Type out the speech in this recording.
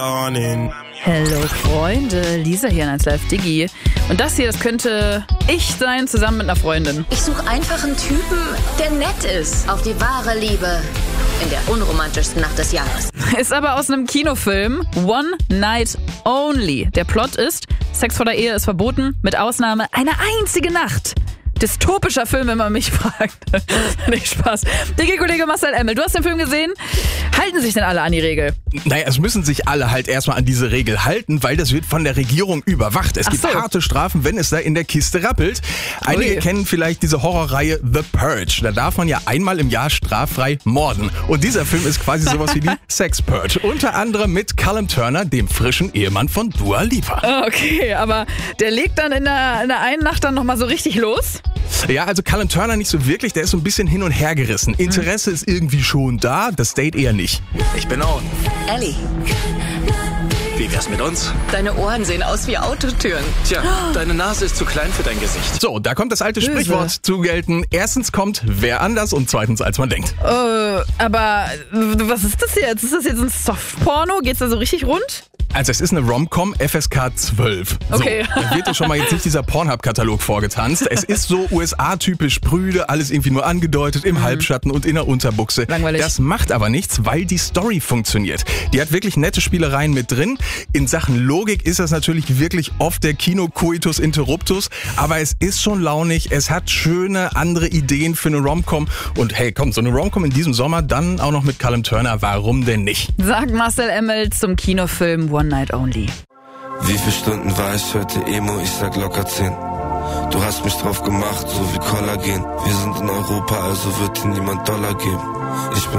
Hallo Freunde, Lisa hier in 1 Live Digi. Und das hier, das könnte ich sein, zusammen mit einer Freundin. Ich suche einfach einen Typen, der nett ist. Auf die wahre Liebe in der unromantischsten Nacht des Jahres. Ist aber aus einem Kinofilm, One Night Only. Der Plot ist, Sex vor der Ehe ist verboten, mit Ausnahme einer einzigen Nacht. Dystopischer Film, wenn man mich fragt. Nicht Spaß. Digi-Kollege Marcel Emmel, du hast den Film gesehen. Halten sich denn alle an die Regel? Naja, es müssen sich alle halt erstmal an diese Regel halten, weil das wird von der Regierung überwacht. Es gibt harte Strafen, wenn es da in der Kiste rappelt. Einige kennen vielleicht diese Horrorreihe The Purge. Da darf man ja einmal im Jahr straffrei morden. Und dieser Film ist quasi sowas wie die Sex Purge. Unter anderem mit Callum Turner, dem frischen Ehemann von Dua Lipa. Okay, aber der legt dann in der einen Nacht dann nochmal so richtig los? Ja, also Callum Turner nicht so wirklich, der ist so ein bisschen hin und her gerissen. Interesse ist irgendwie schon da, das Date eher nicht. Ich bin Owen. Ellie, Wie wär's mit uns? deine Ohren sehen aus wie Autotüren. Tja, deine Nase ist zu klein für dein Gesicht. So, da kommt das alte Sprichwort zu gelten. Erstens kommt wer anders und zweitens als man denkt. Aber was ist das jetzt? Ist das jetzt ein Softporno? Geht's da so richtig rund? Also es ist eine Rom-Com FSK 12. Okay. So, da wird dir schon mal jetzt nicht dieser Pornhub-Katalog vorgetanzt. Es ist so USA-typisch prüde, alles irgendwie nur angedeutet, im Halbschatten und in der Unterbuchse. Langweilig. Das macht aber nichts, weil die Story funktioniert. Die hat wirklich nette Spielereien mit drin. In Sachen Logik ist das natürlich wirklich oft der Kino-Coitus Interruptus, aber es ist schon launig, es hat schöne andere Ideen für eine Rom-Com. Und hey, komm, so eine Rom-Com in diesem Sommer, dann auch noch mit Callum Turner, warum denn nicht? Sagt Marcel Emmel zum Kinofilm One Night Only. Wie viele Stunden war ich heute Emo? Ich sag locker 10. Du hast mich drauf gemacht, so wie Kollagen. Wir sind in Europa, also wird dir niemand Dollar geben. Ich bin